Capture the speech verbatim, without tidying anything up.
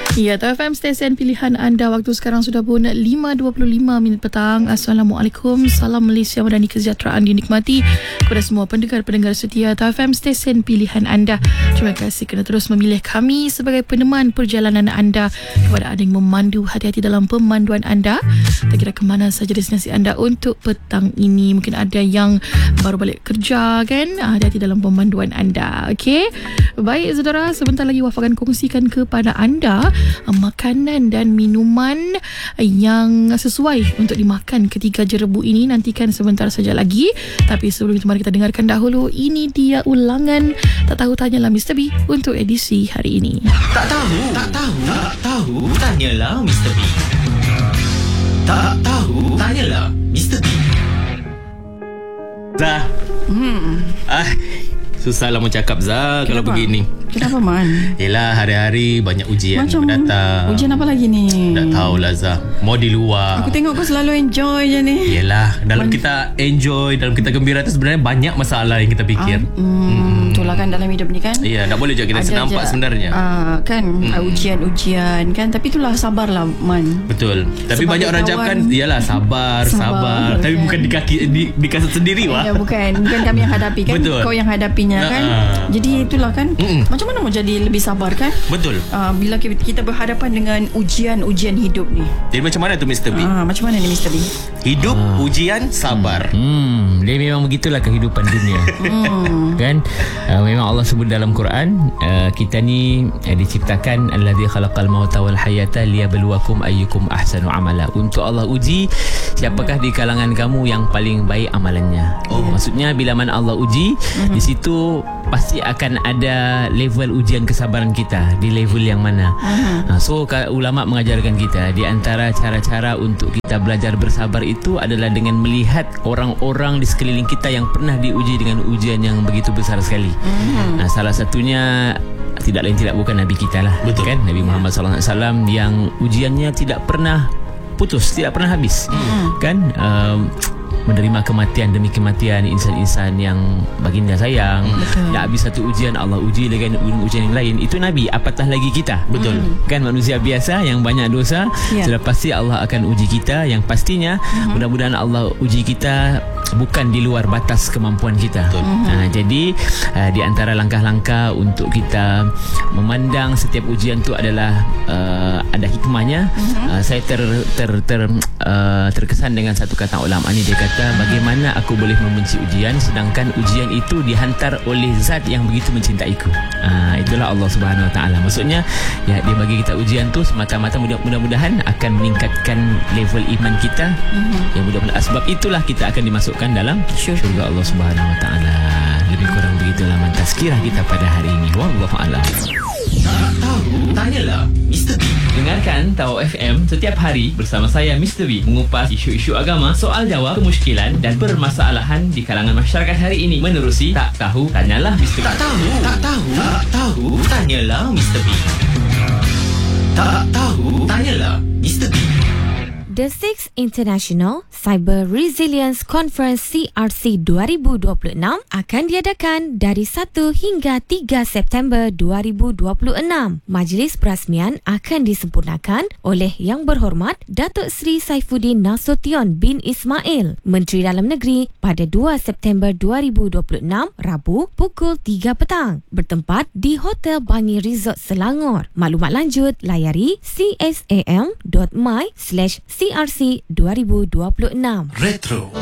Ya, T F M stesen pilihan anda. Waktu sekarang sudah pun lima dua puluh lima minit petang. Assalamualaikum. Salam Malaysia Madani, kesejahteraan dinikmati kepada semua pendengar-pendengar setia T F M stesen pilihan anda. Terima kasih kerana terus memilih kami sebagai peneman perjalanan anda. Kepada anda yang memandu, hati-hati dalam pemanduan anda. Tak kira ke mana saja destinasi anda untuk petang ini. Mungkin ada yang baru balik kerja kan. Hati-hati dalam pemanduan anda. Okey. Baik saudara, sebentar lagi Waf akan kongsikan kepada anda makanan dan minuman yang sesuai untuk dimakan ketika jerebu ini. Nantikan sebentar saja lagi. Tapi sebelum itu mari kita dengarkan dahulu. Ini dia ulangan Tak Tahu Tanyalah Mister B untuk edisi hari ini. Tak tahu, tak tahu, tak tahu, tanyalah Mister B. Tak tahu, tanyalah Mister B. Zah. Hmm. Ah, susah lah mau cakap Zah kalau begini. Kenapa Man? Yelah, hari-hari banyak ujian Macam mendatang. ujian apa lagi ni? Tak tahulah Zah. Mau di luar. Aku tengok kau selalu enjoy je ni. Yelah, dalam Man- kita enjoy, dalam kita gembira tu sebenarnya banyak masalah yang kita fikir. Ah, hmm, itulah kan dalam hidup ni kan. Iya, tak boleh je kita Ada senampak je, sebenarnya. ah, Kan Mm. ujian-ujian kan. Tapi itulah sabarlah Man. Betul. Tapi Sebagai banyak orang kawan, cakapkan iyalah sabar, sabar, sabar, tapi kan. bukan di kaki di, di kasut sendiri wah. Ya, bukan Bukan kami yang hadapi kan. Betul. Kau yang hadapinya kan. Ah. Jadi itulah kan. Mm-mm. Macam mana mau jadi lebih sabar kan. Betul. Ah, bila ki- kita berhadapan dengan ujian-ujian hidup ni. Jadi macam mana tu Mister B? Ah, macam mana ni Mister B? Hidup, ujian, sabar. Hmm, dia memang begitulah kehidupan dunia. Hmm. Kan uh, memang Allah sebut dalam Quran, uh, kita ni uh, diciptakan allazi khalaqal mauta wal hayata liyabluwakum ayyukum ahsanu amala. Untuk Allah uji siapakah di kalangan kamu yang paling baik amalannya. Oh. Maksudnya bila mana Allah uji, mm-hmm. di situ pasti akan ada level ujian kesabaran kita, di level yang mana. Uh-huh. uh, so ka- ulama mengajarkan kita di antara cara-cara untuk kita belajar bersabar itu adalah dengan melihat orang-orang di sekeliling kita yang pernah diuji dengan ujian yang begitu besar sekali. Uh-huh. uh, salah satunya tidak lain tidak bukan Nabi kita lah. Betul. Kan Nabi Muhammad sallallahu alaihi wasallam yang ujiannya tidak pernah putus, tidak pernah habis. Uh-huh. Kan um, menerima kematian demi kematian insan-insan yang baginda sayang. Betul. Tak habis satu ujian, Allah uji dengan ujian yang lain. Itu Nabi, apatah lagi kita. Betul. Kan manusia biasa yang banyak dosa, Ya. sudah pasti Allah akan uji kita. Yang pastinya uh-huh. mudah-mudahan Allah uji kita bukan di luar batas kemampuan kita. Uh-huh. Ha, jadi uh, di antara langkah-langkah untuk kita memandang setiap ujian tu adalah uh, ada hikmahnya. Uh-huh. uh, Saya ter, ter, ter, uh, terkesan dengan satu kata ulama ni. Dia kata, bagaimana aku boleh membenci ujian sedangkan ujian itu dihantar oleh zat yang begitu mencintaiku. uh, Itulah Allah Subhanahu Wa Taala. Maksudnya ya, dia bagi kita ujian tu semata-mata mudah- mudah-mudahan akan meningkatkan level iman kita. Uh-huh. Yang mudah-mudahan sebab itulah kita akan dimasukkan dalam syurga Allah Subhanahu Wa Taala. Lebih kurang begitulah tazkirah kita pada hari ini. Wallahu a'lam. Tak tahu, tanyalah Mister B. Dengarkan Tahu F M setiap hari bersama saya Mister B mengupas isu-isu agama, soal jawab, kemusykilan dan permasalahan di kalangan masyarakat hari ini menerusi Tak Tahu Tanyalah Mister B. Tak tahu, tak tahu, tak tahu, tanyalah Mister B. Tak tahu, tanyalah Mister B. The sixth International Cyber Resilience Conference C R C dua ribu dua puluh enam akan diadakan dari satu hingga tiga September dua ribu dua puluh enam. Majlis perasmian akan disempurnakan oleh Yang Berhormat Datuk Seri Saifuddin Nasution bin Ismail, Menteri Dalam Negeri, pada dua September dua ribu dua puluh enam, Rabu, pukul tiga petang, bertempat di Hotel Bangi Resort Selangor. Maklumat lanjut layari c s a m dot my slash c r c dua ribu dua puluh enam. Retro.